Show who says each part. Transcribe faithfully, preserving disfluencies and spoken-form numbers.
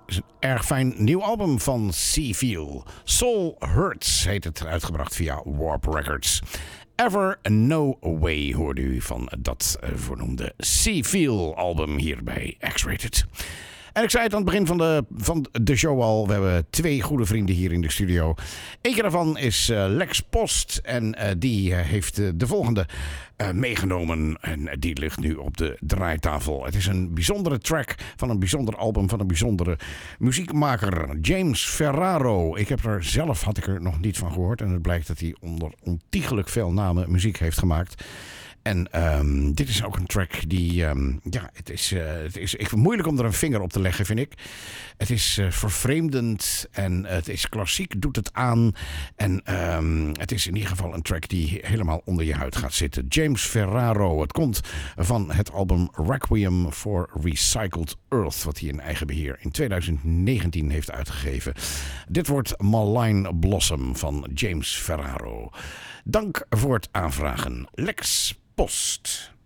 Speaker 1: is een erg fijn nieuw album van Seafeel. Soul Hurts heet het, uitgebracht via Warp Records. Ever No Way hoorde u van dat voornoemde Seafeel album hier bij X-Rated. En ik zei het aan het begin van de, van de show al. We hebben twee goede vrienden hier in de studio. Eén daarvan is uh, Lex Post. En uh, die uh, heeft uh, de volgende uh, meegenomen. En uh, die ligt nu op de draaitafel. Het is een bijzondere track van een bijzonder album van een bijzondere muziekmaker. James Ferraro. Ik heb er zelf, had ik er nog niet van gehoord. En het blijkt dat hij onder ontiegelijk veel namen muziek heeft gemaakt. En um, dit is ook een track die, um, ja, het is, uh, het is ik, moeilijk om er een vinger op te leggen, vind ik. Het is uh, vervreemdend en het is klassiek, doet het aan. En um, het is in ieder geval een track die helemaal onder je huid gaat zitten. James Ferraro, het komt van het album Requiem for Recycled Earth, wat hij in eigen beheer in twintig negentien heeft uitgegeven. Dit wordt Malign Blossom van James Ferraro. Dank voor het aanvragen. Lex Post.